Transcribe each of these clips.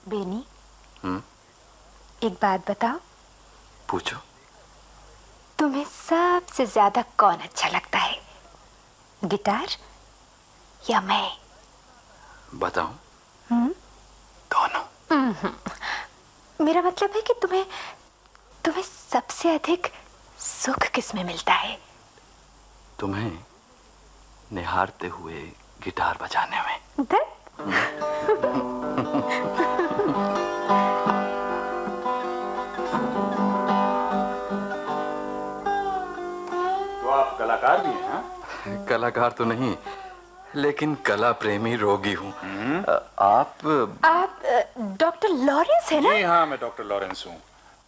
बेनी, एक बात बताओ। पूछो। तुम्हें सबसे ज्यादा कौन अच्छा लगता है, गिटार या मैं? बताऊं? दोनों। मेरा मतलब है कि तुम्हें सबसे अधिक सुख किस में मिलता है? तुम्हें निहारते हुए गिटार बजाने में। तो आप कलाकार भी हैं? हाँ? कलाकार तो नहीं, लेकिन कला प्रेमी रोगी हूँ। आप डॉक्टर लॉरेंस है ना? जी हाँ, मैं डॉक्टर लॉरेंस हूँ।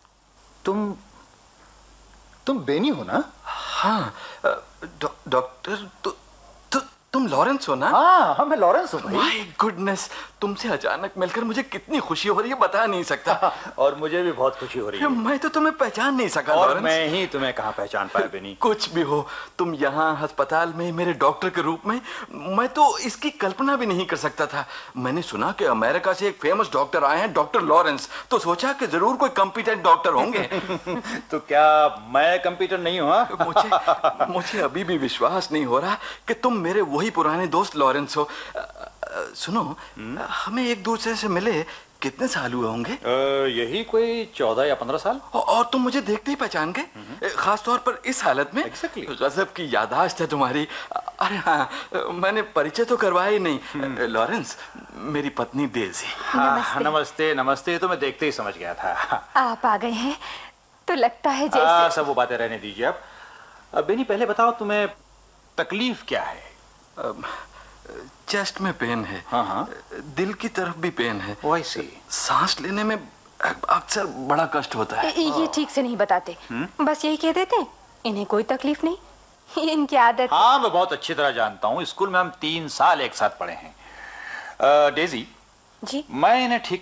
तुम बेनी हो ना? हाँ, डॉक्टर तुम लॉरेंस हो ना? हाँ, मैं लॉरेंस हूँ भाई। माय गुडनेस, तुमसे अचानक मिलकर मुझे कितनी खुशी हो रही है, बता नहीं सकता। और मुझे भी बहुत खुशी हो रही है। मैं तो तुम्हें पहचान नहीं सका और लॉरेंस। मैं ही तुम्हें कहाँ पहचान पाया बेनी। कुछ भी हो, तुम यहाँ अस्पताल में मेरे डॉक्टर के रूप में, मैं तो इसकी कल्पना भी नहीं कर सकता था। मैंने सुना कि अमेरिका से एक फेमस डॉक्टर आए हैं, डॉक्टर लॉरेंस, तो सोचा कि जरूर कोई कॉम्पिटेंट डॉक्टर होंगे। तो क्या मैं कंप्यूटर नहीं हूँ? मुझे अभी भी विश्वास नहीं हो रहा कि तुम मेरे वही पुराने दोस्त लॉरेंस हो। सुनो, हमें एक दूसरे से मिले कितने साल हुए होंगे? यही कोई 14 या 15 साल। और तुम मुझे देखते ही पहचान गए, खास तौर पर इस हालत में। Exactly. गजब की याददाश्त है तुम्हारी। अरे हाँ, मैंने परिचय तो करवाया ही नहीं। लॉरेंस, मेरी पत्नी डेज़ी। हाँ, नमस्ते नमस्ते। तो मैं देखते ही समझ गया था। आप आ गए हैं तो लगता है जैसे सब वो बातें रहने दीजिए आप। बेनी, पहले बताओ तुम्हें तकलीफ क्या है? चेस्ट में पेन है। हाँ। दिल की तरफ भी पेन है। वैसे सांस लेने में अक्सर बड़ा कष्ट होता है। ये ठीक से नहीं बताते, बस यही कह देते हैं इन्हें कोई तकलीफ नहीं, इनकी आदत। हाँ, मैं बहुत अच्छी तरह जानता हूँ। स्कूल में हम 3 साल एक साथ पढ़े हैं। डेजी जी, मैं इन्हें ठीक